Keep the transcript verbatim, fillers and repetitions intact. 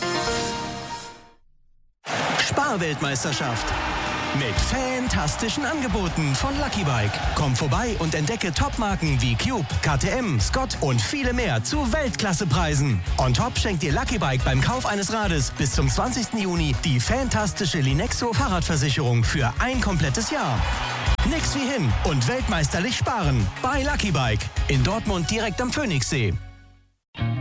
Sparweltmeisterschaft. Mit fantastischen Angeboten von Lucky Bike. Komm vorbei und entdecke Topmarken wie Cube, K T M, Scott und viele mehr zu Weltklassepreisen. On top schenkt dir Lucky Bike beim Kauf eines Rades bis zum zwanzigsten Juni die fantastische Linexo Fahrradversicherung für ein komplettes Jahr. Nix wie hin und weltmeisterlich sparen bei Lucky Bike. In Dortmund direkt am Phoenixsee.